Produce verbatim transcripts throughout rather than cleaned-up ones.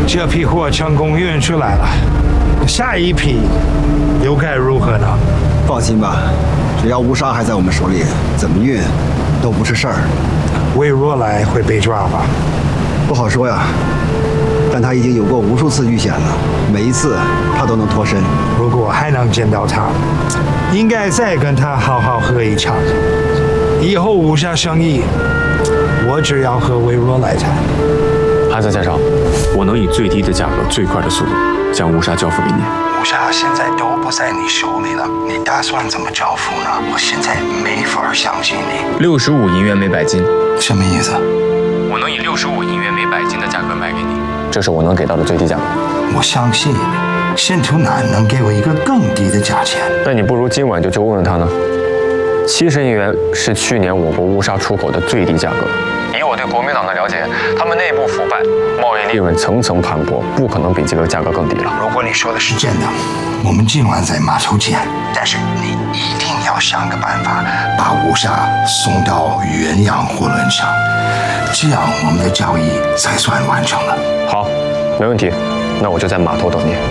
这批货成功运出来了，下一批又该如何呢？ 放心吧，只要乌纱还在我们手里，怎么运都不是事儿。 魏若来会被抓吧？ 不好说呀，但他已经有过无数次遇险了，每一次他都能脱身。 如果还能见到他，应该再跟他好好喝一场。以后乌纱生意，我只要和魏若来谈。 韩森先生，我能以最低的价格、最快的速度将乌纱交付给你。 乌纱现在都不在你手里了，你打算怎么交付呢？我现在没法相信你。 六十五银元每百斤， 什么意思？ 我能以六十五银元每百斤的价格卖给你，这是我能给到的最低价格。 我相信信徒难能给我一个更低的价钱。 那你不如今晚就去问问他呢。七十银元是去年我国乌纱出口的最低价格。以我对国民党的了解，他们内部腐败，贸易利润层层盘剥，不可能比这个价格更低了。 如果你说的是真的，我们今晚在码头见。但是你一定要想个办法，把乌纱送到远洋货轮上，这样我们的交易才算完成了。 好，没问题，那我就在码头等你。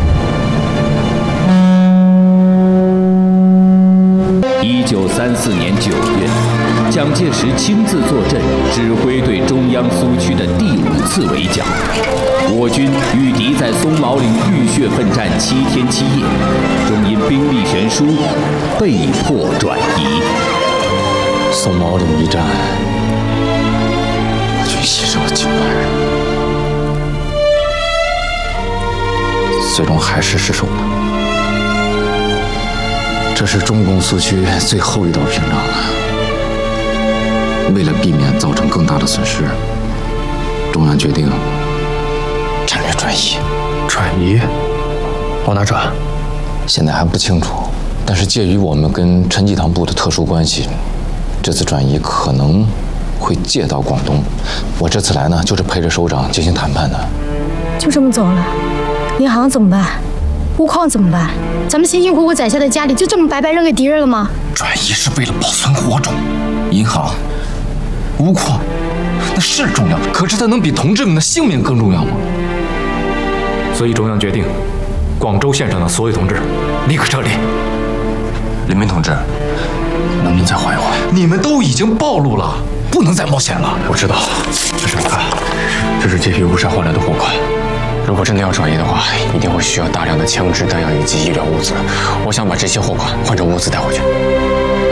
一九三四年九月，蒋介石亲自坐镇，指挥对中央苏区的第五次围剿。我军与敌在松毛岭浴血奋战七天七夜，终因兵力悬殊，被迫转移。 松毛岭一战，我军牺牲了几万人，最终还是失守了。这是中共苏区最后一道屏障了。为了避免造成更大的损失，中央决定战略转移。 转移？往哪转？ 现在还不清楚，但是介于我们跟陈济棠部的特殊关系，这次转移可能会借到广东。我这次来呢，就是陪着首长进行谈判的。 就这么走了？银行怎么办？物矿怎么办？咱们辛辛苦苦攒下的家里就这么白白扔给敌人了吗？ 转移是为了保存火种，银行、物矿那是重要，可是它能比同志们的性命更重要吗？ 所以中央决定，广州县上的所有同志立刻撤离。 林明同志，能您再缓一缓？你们都已经暴露了，不能再冒险了。 我知道，这是你看，这是这批乌纱换来的货款。如果真的要转移的话，一定会需要大量的枪支、弹药以及医疗物资。我想把这些货款换成物资带回去。